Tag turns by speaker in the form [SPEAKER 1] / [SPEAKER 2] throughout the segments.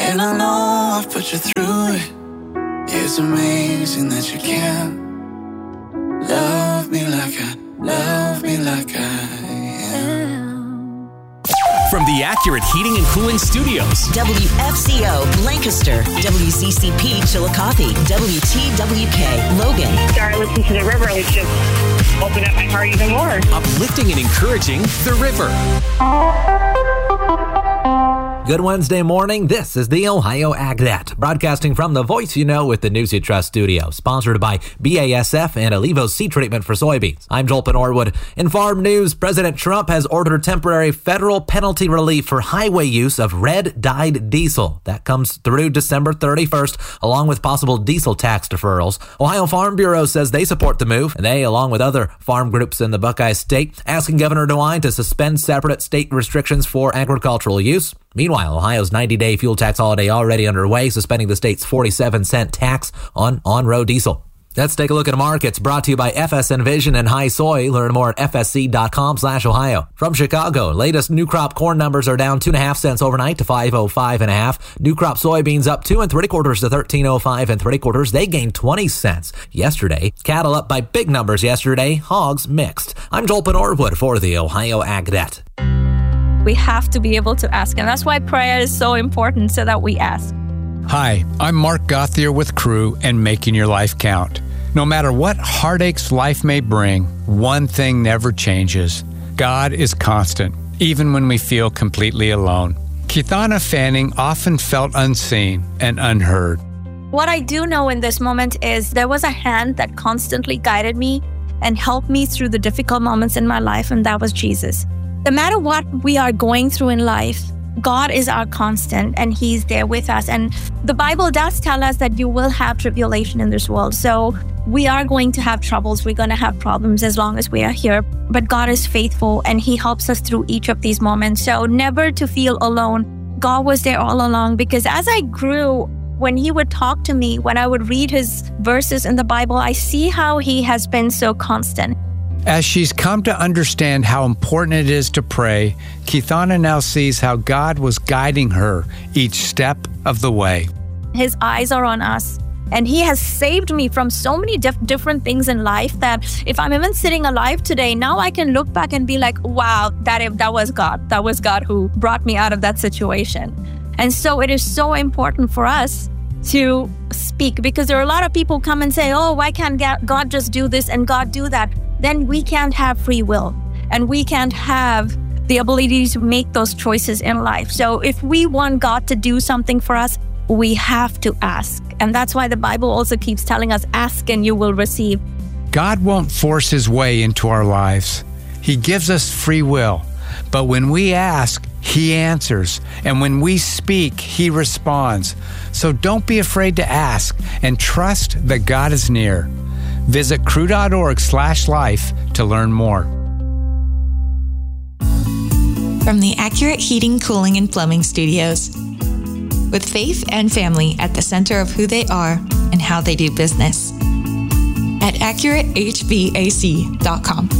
[SPEAKER 1] And I know I've put you through it. It's amazing that you can love me like I am.
[SPEAKER 2] From the Accurate Heating and Cooling Studios,
[SPEAKER 3] WFCO, Lancaster, WCCP, Chillicothe, WTWK, Logan.
[SPEAKER 4] Started listening to The River, which just opened up my heart even more.
[SPEAKER 2] uplifting and encouraging The River.
[SPEAKER 5] Good Wednesday morning. This is the Ohio AgNet, broadcasting from the Voice You Know with the News You Trust studio, sponsored by BASF and Alevos seed treatment for soybeans. I'm Joel Norwood. In farm news, President Trump has ordered temporary federal penalty relief for highway use of red-dyed diesel. That comes through December 31st, along with possible diesel tax deferrals. Ohio Farm Bureau says they support the move, and they, along with other farm groups in the Buckeye State, asking Governor DeWine to suspend separate state restrictions for agricultural use. Meanwhile, Ohio's 90-day fuel tax holiday already underway, suspending the state's 47-cent tax on on-road diesel. Let's take a look at markets, brought to you by FSN Vision and High Soy. Learn more at fsc.com/Ohio. From Chicago, latest new crop corn numbers are down 2.5 cents overnight to 5.05.5. New crop soybeans up 2 3/4 to 13.05 3/4. They gained 20 cents yesterday. Cattle up by big numbers yesterday. Hogs mixed. I'm Joel Norwood for the Ohio AgNet.
[SPEAKER 6] We have to be able to ask, and that's why prayer is so important, so that we ask.
[SPEAKER 7] Hi, I'm Mark Gothier with Crew and Making Your Life Count. No matter what heartaches life may bring, one thing never changes. God is constant, even when we feel completely alone. Keithana Fanning often felt unseen and unheard.
[SPEAKER 6] What I do know in this moment is there was a hand that constantly guided me and helped me through the difficult moments in my life, and that was Jesus. No matter what we are going through in life, God is our constant, and He's there with us. And the Bible does tell us that you will have tribulation in this world. So we are going to have troubles. We're going to have problems as long as we are here. But God is faithful, and He helps us through each of these moments. So never to feel alone. God was there all along, because as I grew, when He would talk to me, when I would read His verses in the Bible, I see how He has been so constant.
[SPEAKER 7] As she's come to understand how important it is to pray, Keithana now sees how God was guiding her each step of the way.
[SPEAKER 6] His eyes are on us, and He has saved me from so many different things in life that if I'm even sitting alive today, now I can look back and be like, wow, that was God. That was God who brought me out of that situation. And so it is so important for us to speak, because there are a lot of people come and say, oh, why can't God just do this and God do that? Then we can't have free will, and we can't have the ability to make those choices in life. So if we want God to do something for us, we have to ask. And that's why the Bible also keeps telling us, ask and you will receive.
[SPEAKER 7] God won't force His way into our lives. He gives us free will. But when we ask, He answers. And when we speak, He responds. So don't be afraid to ask, and trust that God is near. Visit crew.org/life to learn more.
[SPEAKER 8] From the Accurate Heating, Cooling, and Plumbing Studios. With faith and family at the center of who they are and how they do business. At AccurateHVAC.com.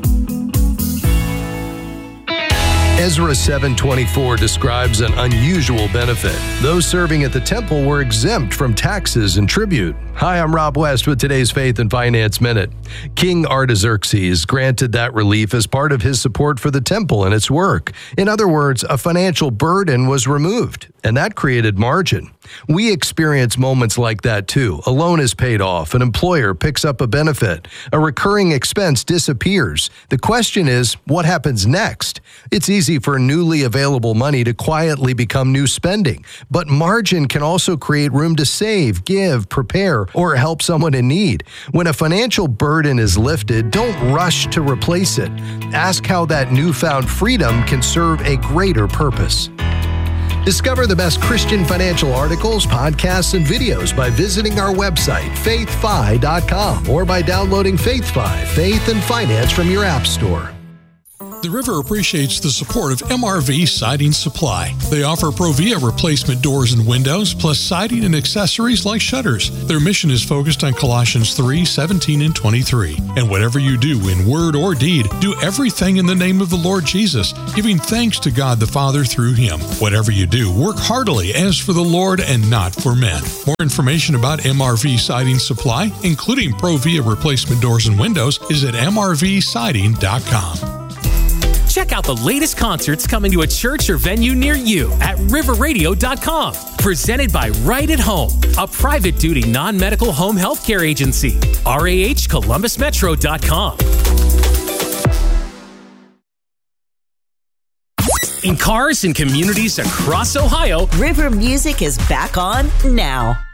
[SPEAKER 9] Ezra 7:24 describes an unusual benefit. Those serving at the temple were exempt from taxes and tribute. Hi, I'm Rob West with today's Faith and Finance Minute. King Artaxerxes granted that relief as part of his support for the temple and its work. In other words, a financial burden was removed, and that created margin. We experience moments like that too. A loan is paid off, an employer picks up a benefit, a recurring expense disappears. The question is, what happens next? It's easy for newly available money to quietly become new spending, but margin can also create room to save, give, prepare, or help someone in need. When a financial burden is lifted, don't rush to replace it. Ask how that newfound freedom can serve a greater purpose. Discover the best Christian financial articles, podcasts, and videos by visiting our website, faithfi.com, or by downloading FaithFi, Faith and Finance, from your app store.
[SPEAKER 10] The River appreciates the support of MRV Siding Supply. They offer Provia replacement doors and windows, plus siding and accessories like shutters. Their mission is focused on Colossians 3:17 and 23. And whatever you do in word or deed, do everything in the name of the Lord Jesus, giving thanks to God the Father through Him. Whatever you do, work heartily as for the Lord and not for men. More information about MRV Siding Supply, including Provia replacement doors and windows, is at mrvsiding.com.
[SPEAKER 2] Check out the latest concerts coming to a church or venue near you at riverradio.com. Presented by Right at Home, a private duty non-medical home health care agency. RAHColumbusmetro.com. In cars and communities across Ohio,
[SPEAKER 3] River Music is back on now.